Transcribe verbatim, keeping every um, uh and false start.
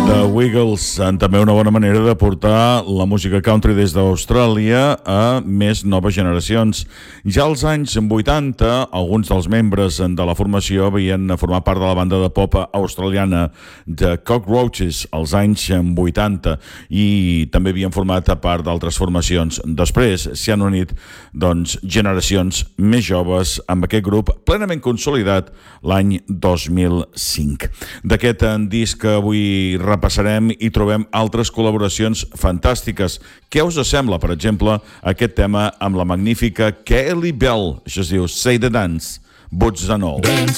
The Wiggles, també una bona manera de portar la música country des d'Austràlia a més noves generacions. Ja als anys vuitanta, alguns dels membres de la formació havien format part de la banda de pop australiana The Cockroaches als anys vuitanta i també havien format part d'altres formacions. Després s'hi han unit doncs, generacions més joves amb aquest grup plenament consolidat l'any dos mil cinc. D'aquest disc que avui repassarem i trobem altres col·laboracions fantàstiques. Què us sembla, per exemple, aquest tema amb la magnífica Kelly Bell? Això es diu Say the Dance, Boots and All. Dance